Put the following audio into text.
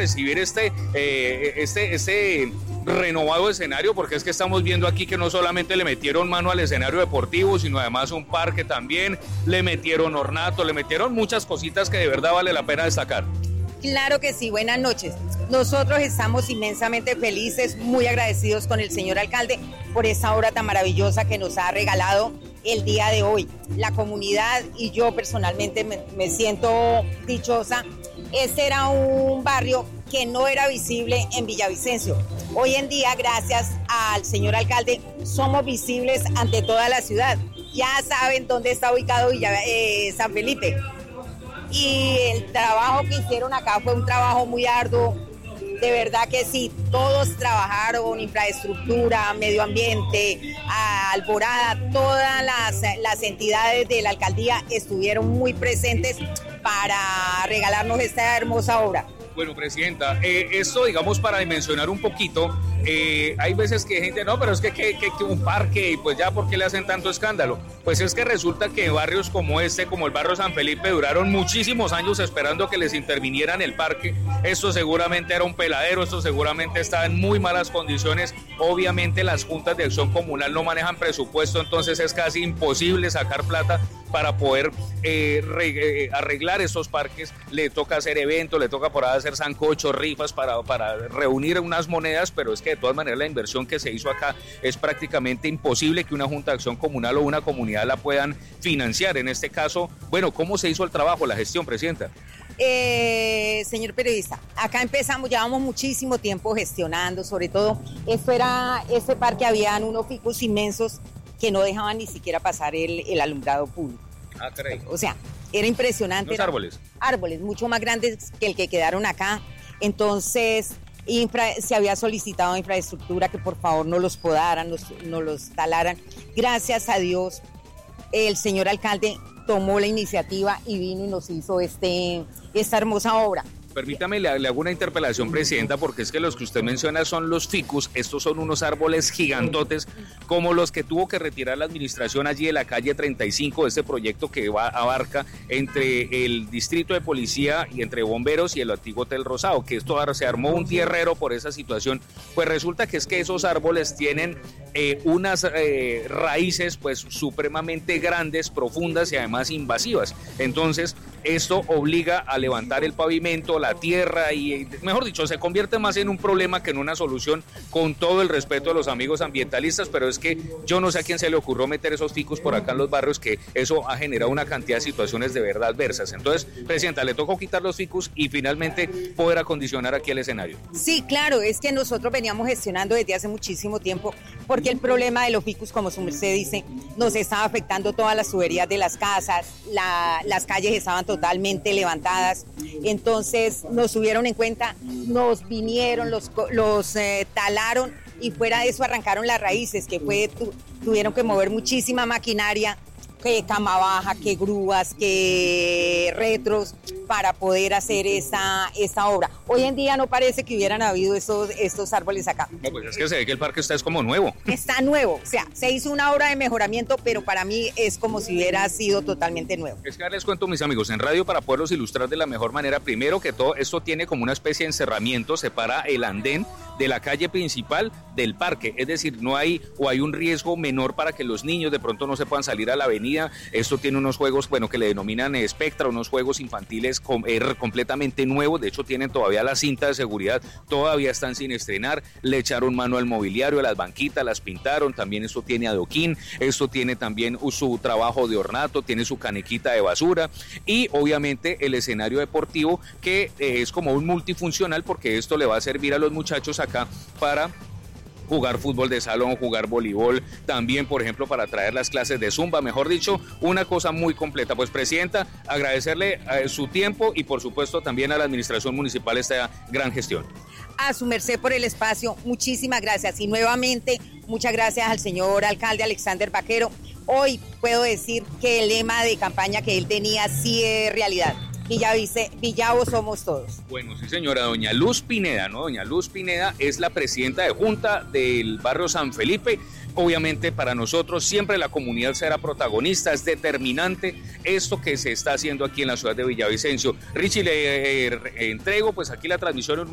recibir este renovado escenario, porque es que estamos viendo aquí que no solamente le metieron mano al escenario deportivo, sino además un parque también, le metieron ornato, le metieron muchas cositas que de verdad vale la pena destacar. Claro que sí, buenas noches. Nosotros estamos inmensamente felices, muy agradecidos con el señor alcalde por esa obra tan maravillosa que nos ha regalado el día de hoy. La comunidad y yo personalmente me siento dichosa. Este era un barrio que no era visible en Villavicencio. Hoy en día, gracias al señor alcalde, somos visibles ante toda la ciudad. Ya saben dónde está ubicado San Felipe. Y el trabajo que hicieron acá fue un trabajo muy arduo. De verdad que sí, todos trabajaron, infraestructura, medio ambiente, Alborada, todas las entidades de la alcaldía estuvieron muy presentes para regalarnos esta hermosa obra. Bueno, presidenta, esto, digamos, para dimensionar un poquito, hay veces que gente, no, pero es que un parque, y pues ya, ¿por qué le hacen tanto escándalo? Pues es que resulta que barrios como este, como el barrio San Felipe, duraron muchísimos años esperando que les intervinieran el parque. Esto seguramente era un peladero, esto seguramente estaba en muy malas condiciones. Obviamente las juntas de acción comunal no manejan presupuesto, entonces es casi imposible sacar plata para poder arreglar estos parques. Le toca hacer eventos, le toca por ahí hacer sancocho, rifas para reunir unas monedas, pero es que de todas maneras la inversión que se hizo acá es prácticamente imposible que una junta de acción comunal o una comunidad la puedan financiar. En este caso, bueno, ¿cómo se hizo el trabajo, la gestión, presidenta? Señor periodista, acá empezamos, llevamos muchísimo tiempo gestionando, sobre todo, este parque habían unos ficus inmensos que no dejaban ni siquiera pasar el alumbrado público. Ah, caray. O sea, era impresionante. Los árboles. Árboles, mucho más grandes que el que quedaron acá. Entonces, se había solicitado a infraestructura que por favor no los podaran, no los talaran. Gracias a Dios, el señor alcalde tomó la iniciativa y vino y nos hizo esta hermosa obra. Permítame, le hago una interpelación, presidenta, porque es que los que usted menciona son los ficus. Estos son unos árboles gigantotes, como los que tuvo que retirar la administración allí de la calle 35 de este proyecto que abarca entre el distrito de policía y entre bomberos y el antiguo Hotel Rosado, que esto se armó un tierrero por esa situación. Pues resulta que es que esos árboles tienen unas raíces pues supremamente grandes, profundas y además invasivas. Entonces esto obliga a levantar el pavimento, la tierra y, mejor dicho, se convierte más en un problema que en una solución, con todo el respeto de los amigos ambientalistas, pero es que yo no sé a quién se le ocurrió meter esos ficus por acá en los barrios, que eso ha generado una cantidad de situaciones de verdad adversas. Entonces, presidenta, le tocó quitar los ficus y finalmente poder acondicionar aquí el escenario. Sí, claro, es que nosotros veníamos gestionando desde hace muchísimo tiempo, porque el problema de los ficus, como su merced dice, nos estaba afectando todas las tuberías de las casas, las calles estaban totalmente levantadas. Entonces nos tuvieron en cuenta, nos vinieron, los talaron y fuera de eso arrancaron las raíces, que tuvieron que mover muchísima maquinaria, que cama baja, que grúas, que retros, para poder hacer esta obra. Hoy en día no parece que hubieran habido estos árboles acá. No, pues es que se ve que el parque es como nuevo. Está nuevo, o sea, se hizo una obra de mejoramiento, pero para mí es como si hubiera sido totalmente nuevo. Es que les cuento, mis amigos, en radio, para poderlos ilustrar de la mejor manera, primero que todo, esto tiene como una especie de encerramiento, separa el andén de la calle principal del parque, es decir, no hay un riesgo menor para que los niños de pronto no se puedan salir a la avenida. Esto tiene unos juegos, bueno, que le denominan Spectra, unos juegos infantiles completamente nuevos. De hecho tienen todavía la cinta de seguridad, todavía están sin estrenar, le echaron mano al mobiliario, a las banquitas, las pintaron, también esto tiene adoquín, esto tiene también su trabajo de ornato, tiene su canequita de basura y obviamente el escenario deportivo, que es como un multifuncional, porque esto le va a servir a los muchachos acá para jugar fútbol de salón, jugar voleibol, también por ejemplo para traer las clases de zumba, mejor dicho, una cosa muy completa. Pues presidenta, agradecerle su tiempo y por supuesto también a la administración municipal esta gran gestión. A su merced por el espacio, muchísimas gracias y nuevamente muchas gracias al señor alcalde Alexander Vaquero. Hoy puedo decir que el lema de campaña que él tenía sí es realidad. Villavo somos todos. Bueno, sí señora, doña Luz Pineda, ¿no? Doña Luz Pineda es la presidenta de junta del barrio San Felipe. Obviamente para nosotros siempre la comunidad será protagonista, es determinante esto que se está haciendo aquí en la ciudad de Villavicencio. Richie, le entrego pues aquí la transmisión